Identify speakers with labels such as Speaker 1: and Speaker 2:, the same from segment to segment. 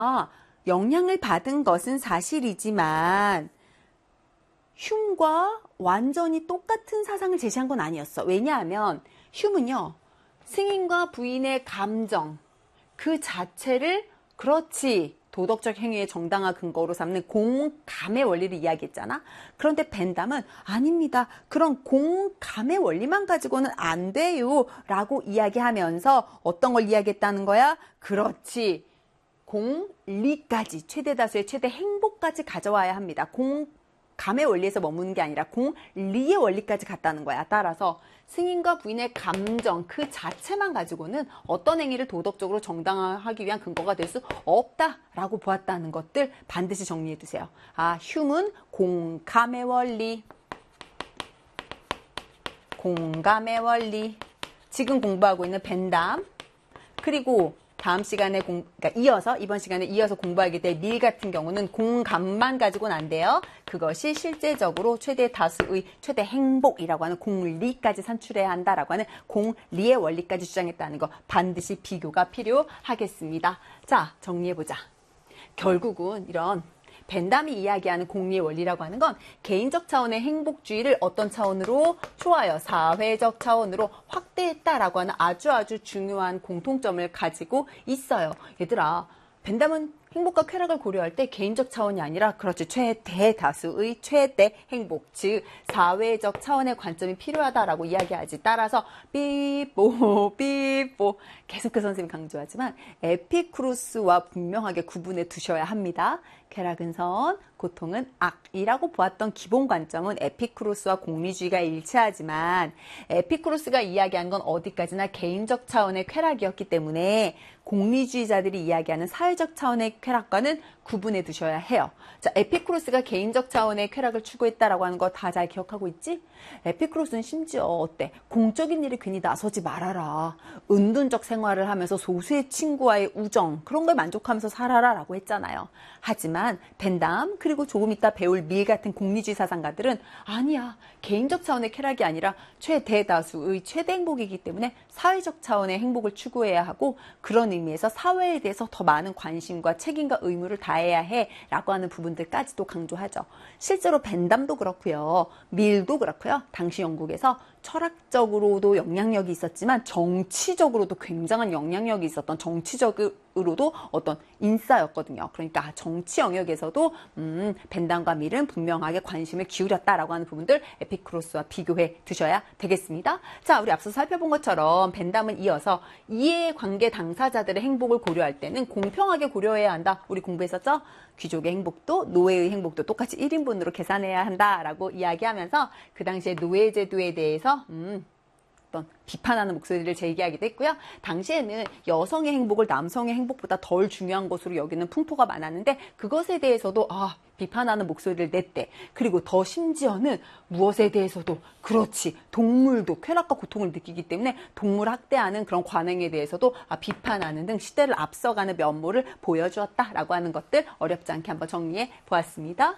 Speaker 1: 영향을 받은 것은 사실이지만 흉과 완전히 똑같은 사상을 제시한 건 아니었어. 왜냐하면 흉은요, 승인과 부인의 감정 그 자체를 그렇지 도덕적 행위의 정당화 근거로 삼는 공감의 원리를 이야기했잖아. 그런데 벤담은 아닙니다. 그런 공감의 원리만 가지고는 안 돼요 라고 이야기하면서 어떤 걸 이야기했다는 거야? 그렇지, 공리까지, 최대 다수의 최대 행복까지 가져와야 합니다. 공감의 원리에서 머무는 게 아니라 공리의 원리까지 갔다는 거야. 따라서 승인과 부인의 감정 그 자체만 가지고는 어떤 행위를 도덕적으로 정당화하기 위한 근거가 될 수 없다라고 보았다는 것들 반드시 정리해 두세요. 휴문 공감의 원리, 공감의 원리. 지금 공부하고 있는 벤담, 그리고 다음 시간에 그러니까 이번 시간에 이어서 공부하게 될 밀 같은 경우는 공감만 가지고는 안 돼요. 그것이 실제적으로 최대 다수의 최대 행복이라고 하는 공리까지 산출해야 한다라고 하는 공리의 원리까지 주장했다는 거 반드시 비교가 필요하겠습니다. 자, 정리해보자. 결국은 이런 벤담이 이야기하는 공리의 원리라고 하는 건 개인적 차원의 행복주의를 어떤 차원으로? 좋아요. 사회적 차원으로 확대했다라고 하는 아주 중요한 공통점을 가지고 있어요. 얘들아, 벤담은 행복과 쾌락을 고려할 때 개인적 차원이 아니라 그렇지 최대 다수의 최대 행복, 즉 사회적 차원의 관점이 필요하다라고 이야기하지. 따라서 삐뽀 계속해서 선생님이 강조하지만 에피쿠로스와 분명하게 구분해 두셔야 합니다. 쾌락은 선, 고통은 악이라고 보았던 기본 관점은 에피쿠로스와 공리주의가 일치하지만 에피쿠로스가 이야기한 건 어디까지나 개인적 차원의 쾌락이었기 때문에 공리주의자들이 이야기하는 사회적 차원의 쾌락과는 구분해 두셔야 해요. 자, 에피쿠로스가 개인적 차원의 쾌락을 추구했다라고 하는 거 다 잘 기억하고 있지? 에피쿠로스는 심지어 어때? 공적인 일에 괜히 나서지 말아라. 은둔적 생활을 하면서 소수의 친구와의 우정, 그런 걸 만족하면서 살아라 라고 했잖아요. 하지만 벤담, 그리고 조금 이따 배울 밀 같은 공리주의 사상가들은 아니야, 개인적 차원의 쾌락이 아니라 최대다수의 최대 행복이기 때문에 사회적 차원의 행복을 추구해야 하고, 그런 의미에서 사회에 대해서 더 많은 관심과 책임과 의무를 다해야 해 라고 하는 부분들까지도 강조하죠. 실제로 벤담도 그렇고요, 밀도 그렇고요, 당시 영국에서 철학적으로도 영향력이 있었지만 정치적으로도 굉장한 영향력이 있었던, 정치적으로도 어떤 인싸였거든요. 그러니까 정치 영역에서도 벤담과 밀은 분명하게 관심을 기울였다라고 하는 부분들 에피쿠로스와 비교해 두셔야 되겠습니다. 자, 우리 앞서 살펴본 것처럼 벤담은 이어서 이해관계 당사자들의 행복을 고려할 때는 공평하게 고려해야 한다. 우리 공부했었죠? 귀족의 행복도 노예의 행복도 똑같이 1인분으로 계산해야 한다라고 이야기하면서 그 당시에 노예 제도에 대해서 어떤 비판하는 목소리를 제기하기도 했고요. 당시에는 여성의 행복을 남성의 행복보다 덜 중요한 것으로 여기는 풍토가 많았는데 그것에 대해서도 비판하는 목소리를 냈대. 그리고 더 심지어는 무엇에 대해서도 그렇지, 동물도 쾌락과 고통을 느끼기 때문에 동물 학대하는 그런 관행에 대해서도 비판하는 등 시대를 앞서가는 면모를 보여주었다라고 하는 것들 어렵지 않게 한번 정리해 보았습니다.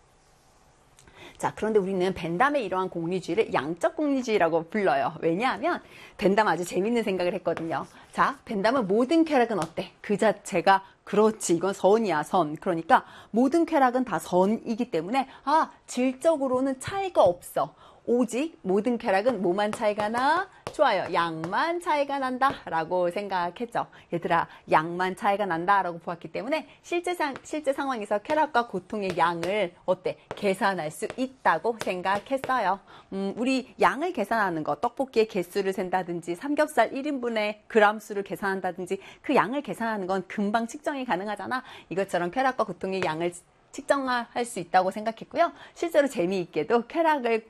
Speaker 1: 자, 그런데 우리는 벤담의 이러한 공리주의를 양적 공리주의라고 불러요. 왜냐하면 벤담 아주 재밌는 생각을 했거든요. 자, 벤담은 모든 쾌락은 어때? 그 자체가 그렇지, 이건 선이야, 선. 그러니까 모든 쾌락은 다 선이기 때문에 질적으로는 차이가 없어. 오직 모든 쾌락은 뭐만 차이가 나? 좋아요, 양만 차이가 난다 라고 생각했죠. 얘들아, 양만 차이가 난다 라고 보았기 때문에 실제 상황에서 쾌락과 고통의 양을 어때? 계산할 수 있다고 생각했어요. 우리 양을 계산하는 거, 떡볶이의 개수를 센다든지 삼겹살 1인분의 그람수를 계산한다든지 그 양을 계산하는 건 금방 측정이 가능하잖아. 이것처럼 쾌락과 고통의 양을 측정할 수 있다고 생각했고요. 실제로 재미있게도 쾌락의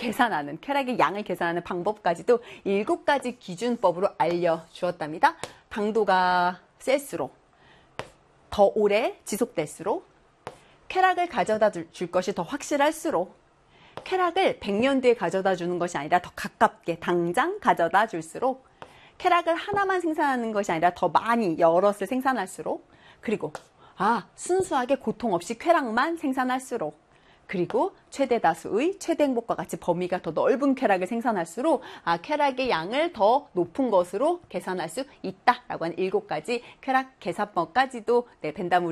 Speaker 1: 양을 계산하는 방법까지도 7가지 기준법으로 알려주었답니다. 당도가 셀수록, 더 오래 지속될수록, 쾌락을 가져다 줄 것이 더 확실할수록, 쾌락을 100년 뒤에 가져다 주는 것이 아니라 더 가깝게 당장 가져다 줄수록, 쾌락을 하나만 생산하는 것이 아니라 더 많이 여럿을 생산할수록, 그리고 순수하게 고통 없이 쾌락만 생산할수록, 그리고 최대 다수의 최대 행복과 같이 범위가 더 넓은 쾌락을 생산할수록 쾌락의 양을 더 높은 것으로 계산할 수 있다라고 하는 7가지 쾌락 계산법까지도 벤담